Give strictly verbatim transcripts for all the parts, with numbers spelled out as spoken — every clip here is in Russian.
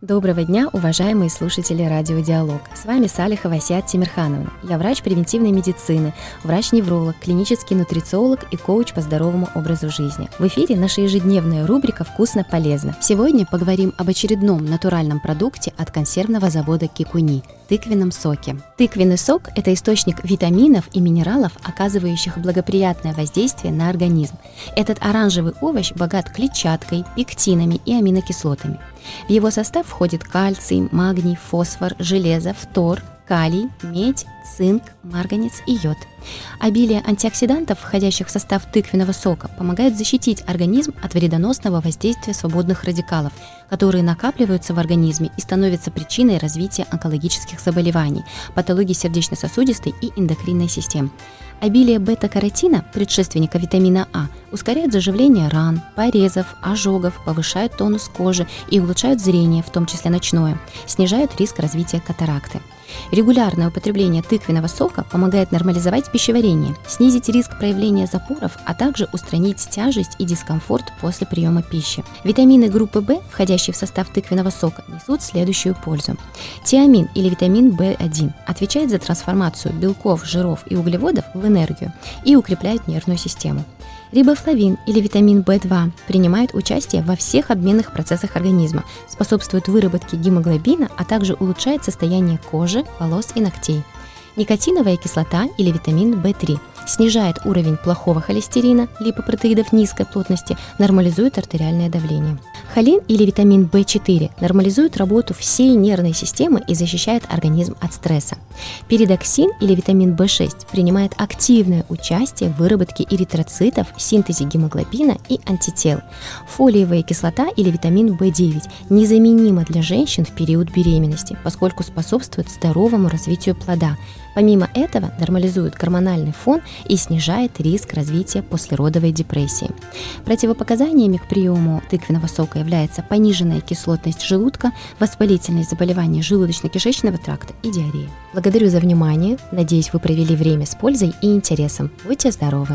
Доброго дня, уважаемые слушатели Радио Диалог. С вами Салихова Асиат Тимирхановна. Я врач превентивной медицины, врач-невролог, клинический нутрициолог и коуч по здоровому образу жизни. В эфире наша ежедневная рубрика «Вкусно-полезно». Сегодня поговорим об очередном натуральном продукте от консервного завода Кикуни – тыквенном соке. Тыквенный сок – это источник витаминов и минералов, оказывающих благоприятное воздействие на организм. Этот оранжевый овощ богат клетчаткой, пектинами и аминокислотами. В его состав входит кальций, магний, фосфор, железо, фтор, калий, медь, цинк, марганец и йод. Обилие антиоксидантов, входящих в состав тыквенного сока, помогает защитить организм от вредоносного воздействия свободных радикалов, которые накапливаются в организме и становятся причиной развития онкологических заболеваний, патологий сердечно-сосудистой и эндокринной систем. Обилие бета-каротина, предшественника витамина А, ускоряет заживление ран, порезов, ожогов, повышает тонус кожи и улучшает зрение, в том числе ночное, снижает риск развития катаракты. Регулярное употребление тыквенного сока помогает нормализовать пищеварение, снизить риск проявления запоров, а также устранить тяжесть и дискомфорт после приема пищи. Витамины группы В, входящие в состав тыквенного сока, несут следующую пользу. Тиамин или витамин В один отвечает за трансформацию белков, жиров и углеводов в энергию и укрепляет нервную систему. Рибофлавин или витамин В два принимает участие во всех обменных процессах организма, способствует выработке гемоглобина, а также улучшает состояние кожи, волос и ногтей. Никотиновая кислота или витамин В три снижает уровень плохого холестерина, липопротеидов низкой плотности, нормализует артериальное давление. Холин или витамин В четыре нормализует работу всей нервной системы и защищает организм от стресса. Пиридоксин или витамин В шесть принимает активное участие в выработке эритроцитов, синтезе гемоглобина и антител. Фолиевая кислота или витамин В девять незаменима для женщин в период беременности, поскольку способствует здоровому развитию плода. Помимо этого, нормализует гормональный фон и снижает риск развития послеродовой депрессии. Противопоказаниями к приему тыквенного сока является пониженная кислотность желудка, воспалительность заболеваний желудочно-кишечного тракта и диарея. Благодарю за внимание. Надеюсь, вы провели время с пользой и интересом. Будьте здоровы!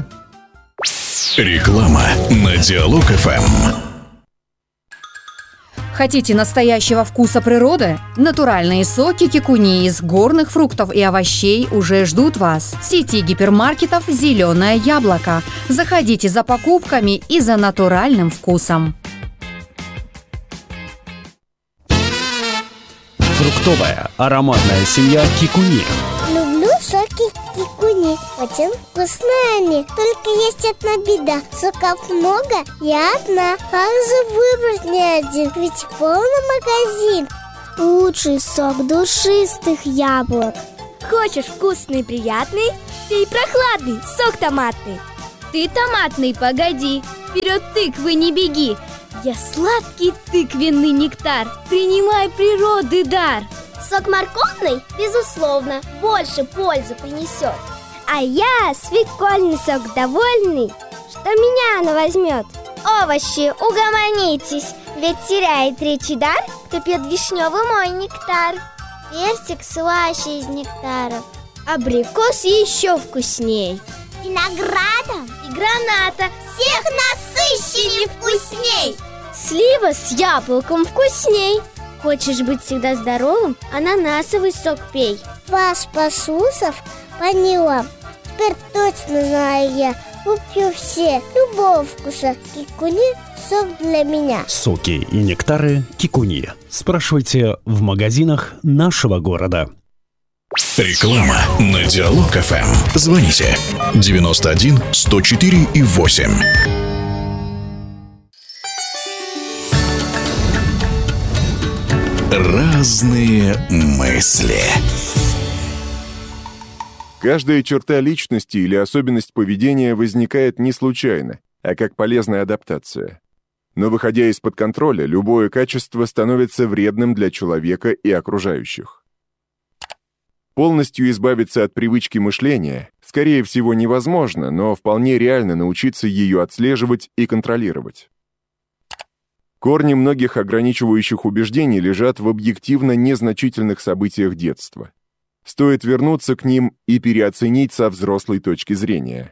Реклама на Диалог эф эм. Хотите настоящего вкуса природы? Натуральные соки Кикуни из горных фруктов и овощей уже ждут вас. В сети гипермаркетов «Зеленое яблоко». Заходите за покупками и за натуральным вкусом. Фруктовая ароматная семья Кикуни. Люблю соки Кикуни. Очень вкусные они. Только есть одна беда. Соков много, я одна. Как же выбрать не один? Ведь полный магазин. Лучший сок душистых яблок. Хочешь вкусный и приятный? Ты прохладный, сок томатный. Ты томатный, погоди. Вперед тыквы не беги. Я сладкий тыквенный нектар. Принимай природы дар. Сок морковный, безусловно, больше пользы принесет. А я свекольный сок довольный, что меня она возьмет. Овощи, угомонитесь, ведь теряет речь и дар, кто пьет вишневый мой нектар. Персик слаще из нектаров. Абрикос еще вкусней. Винограда и граната всех насыщенней вкусней. Слива с яблоком вкусней. Хочешь быть всегда здоровым? Ананасовый сок пей. Вас послушав, поняла. Теперь точно знаю я. Выпью все, любого вкуса. Кикуни – сок для меня. Соки и нектары Кикуни. Спрашивайте в магазинах нашего города. Реклама на Диалог эф эм. Звоните девяносто один сто четыре и восемь. Разные мысли. Каждая черта личности или особенность поведения возникает не случайно, а как полезная адаптация. Но выходя из-под контроля, любое качество становится вредным для человека и окружающих. Полностью избавиться от привычки мышления, скорее всего, невозможно, но вполне реально научиться ее отслеживать и контролировать. Корни многих ограничивающих убеждений лежат в объективно незначительных событиях детства. Стоит вернуться к ним и переоценить со взрослой точки зрения.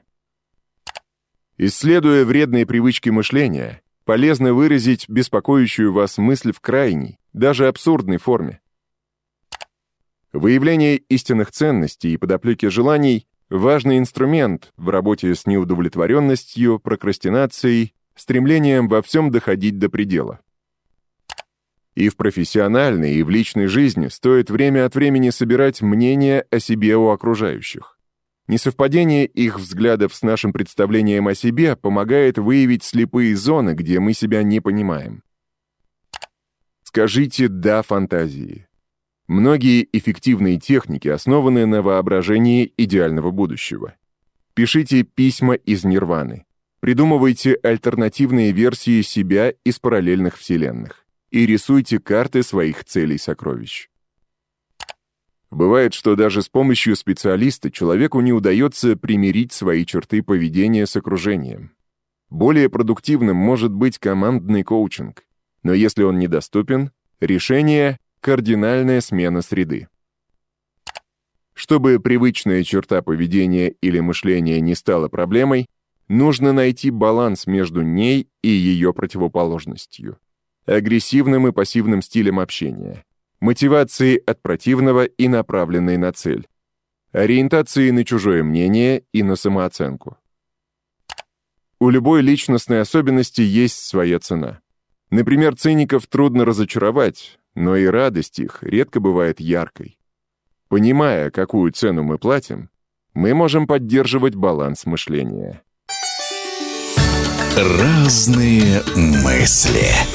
Исследуя вредные привычки мышления, полезно выразить беспокоящую вас мысль в крайней, даже абсурдной форме. Выявление истинных ценностей и подоплеки желаний – важный инструмент в работе с неудовлетворенностью, прокрастинацией, стремлением во всем доходить до предела. И в профессиональной, и в личной жизни стоит время от времени собирать мнение о себе у окружающих. Несовпадение их взглядов с нашим представлением о себе помогает выявить слепые зоны, где мы себя не понимаем. Скажите «да» фантазии. Многие эффективные техники основаны на воображении идеального будущего. Пишите письма из нирваны. Придумывайте альтернативные версии себя из параллельных вселенных. И рисуйте карты своих целей-сокровищ. Бывает, что даже с помощью специалиста человеку не удается примирить свои черты поведения с окружением. Более продуктивным может быть командный коучинг. Но если он недоступен, решение — кардинальная смена среды. Чтобы привычная черта поведения или мышления не стала проблемой, нужно найти баланс между ней и ее противоположностью. Агрессивным и пассивным стилем общения, мотивацией от противного и направленной на цель, ориентацией на чужое мнение и на самооценку. У любой личностной особенности есть своя цена. Например, циников трудно разочаровать, но и радость их редко бывает яркой. Понимая, какую цену мы платим, мы можем поддерживать баланс мышления. Разные мысли.